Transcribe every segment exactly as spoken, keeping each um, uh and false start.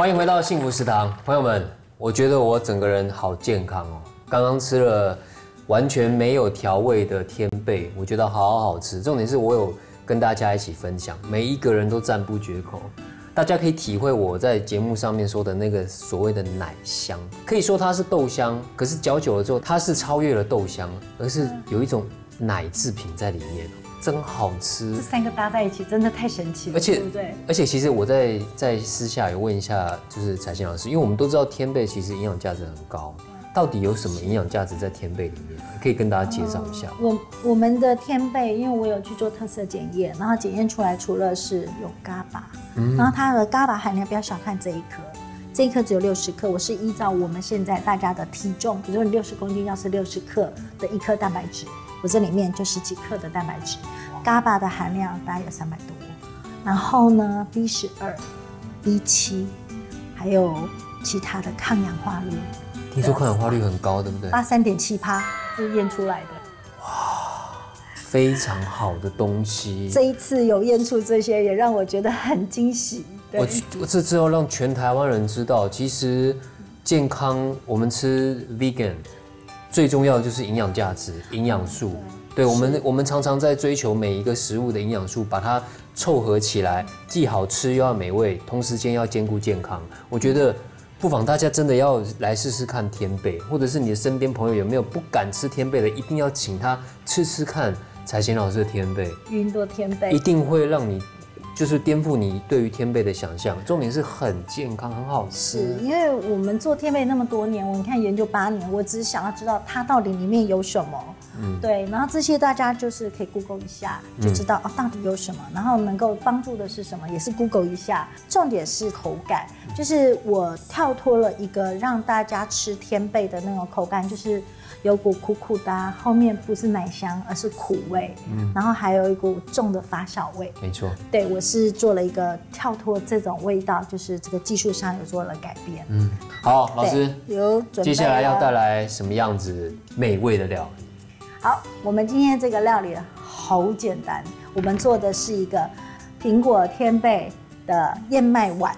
欢迎回到幸福食堂，朋友们，我觉得我整个人好健康哦。刚刚吃了完全没有调味的天贝，我觉得好好吃。重点是我有跟大家一起分享，每一个人都赞不绝口。大家可以体会我在节目上面说的那个所谓的奶香，可以说它是豆香，可是嚼久了之后，它是超越了豆香，而是有一种奶制品在里面。真好吃， 这三个搭在一起真的太神奇了， 而且对不对？ 而且其实我在在私下有问一下，就是彩杏老师，因为我们都知道天贝其实营养价值很高，到底有什么营养价值在天贝里面？可以跟大家介绍一下。 我我们的天贝，因为我有去做特色检验，然后检验出来除了是有伽巴，嗯、然后它的伽巴含量不要小看这一颗。这一颗只有六十克，我是依照我们现在大家的体重，比如说你六十公斤，要是六十克的一颗蛋白质，我这里面就十几克的蛋白质，伽巴的含量大概有三百多，然后呢 B 十二、B 七，还有其他的抗氧化率， 听说抗氧化率很高，对不对？ 八三点七趴是验出来的。 哇，非常好的东西。 这一次有验出这些，也让我觉得很惊喜。 我我这之后让全台湾人知道，其实健康，我们吃 vegan 最重要的就是营养价值、营养素。对我们，我们常常在追求每一个食物的营养素，把它凑合起来，既好吃又要美味，同时间要兼顾健康。我觉得不妨大家真的要来试试看天贝，或者是你的身边朋友有没有不敢吃天贝的，一定要请他吃吃看彩杏老师的天贝， 云朵天贝一定会让你。就是颠覆你对于天贝的想象，重点是很健康，很好吃。 是因为我们做天贝那么多年，我们看研究八年，我只是想要知道它到底里面有什么。嗯，对，然后这些大家就是可以 Google 一下，就知道、嗯、哦到底有什么，然后能够帮助的是什么，也是 Google 一下。重点是口感，就是我跳脱了一个让大家吃天贝的那种口感，就是有股苦苦的、啊，后面不是奶香，而是苦味，嗯，然后还有一股重的发酵味。 没错， 对我是做了一个跳脱这种味道，就是这个技术上有做了改变。 嗯，好，老师有准备， 接下来要带来什么样子美味的料理？ 好，我们今天这个料理好简单，我们做的是一个苹果天贝的燕麦碗。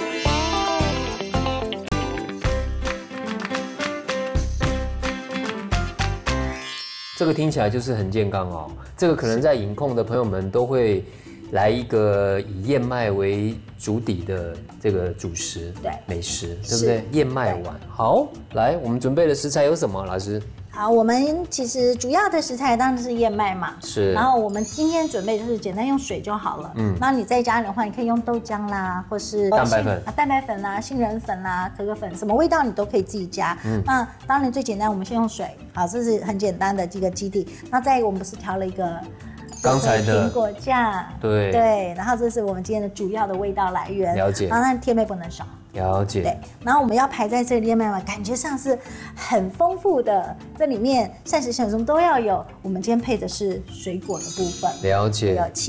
这个听起来就是很健康哦。这个可能在饮控的朋友们都会来一个以燕麦为主底的这个主食， 对， 美食，对不对？燕麦碗。好，来，我们准备的食材有什么？老师？ 好，我们其实主要的食材当然是燕麦嘛， 是。 然后我们今天准备就是简单用水就好了，嗯。那你在家里的话，你可以用豆浆啦，或是蛋白粉啊、蛋白粉啦、杏仁粉啦、可可粉，什么味道你都可以自己加。嗯。那当然最简单，我们先用水，好，这是很简单的这个基底。那再我们不是调了一个刚才的苹果酱， 对对，然后这是我们今天的主要的味道来源。 了解。 然后那天贝不能少。 了解。 对，然后我们要排在这里燕麦碗，感觉上是很丰富的，这里面膳食纤维什么都要有。我们今天配的是水果的部分， 了解。 有